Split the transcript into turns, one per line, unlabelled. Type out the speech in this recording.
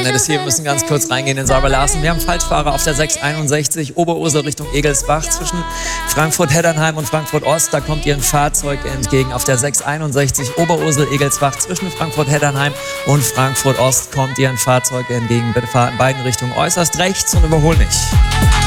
Nettis hier, wir müssen ganz kurz reingehen in Sauber-Larsen. Wir haben Falschfahrer auf der 661 Oberursel Richtung Egelsbach zwischen Frankfurt-Heddernheim und Frankfurt-Ost. Da kommt ihr ein Fahrzeug entgegen. Auf der 661 Oberursel-Egelsbach zwischen Frankfurt-Heddernheim und Frankfurt-Ost kommt ihr ein Fahrzeug entgegen. Bitte fahrt in beiden Richtungen äußerst rechts und überhol nicht.